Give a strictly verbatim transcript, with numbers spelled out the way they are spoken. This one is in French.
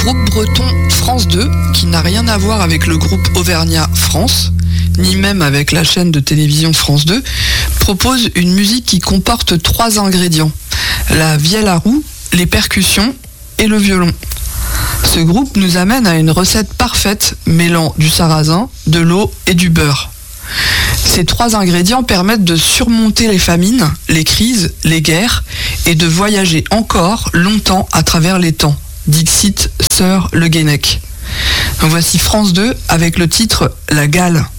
groupe breton France deux, qui n'a rien à voir avec le groupe auvergnat France, ni même avec la chaîne de télévision France deux, propose une musique qui comporte trois ingrédients: la vielle à roue, les percussions et le violon. Ce groupe nous amène à une recette parfaite mêlant du sarrasin, de l'eau et du beurre. Ces trois ingrédients permettent de surmonter les famines, les crises, les guerres et de voyager encore longtemps à travers les temps. Dixit Sir Le Guenec. Donc voici France deux avec le titre La Gale.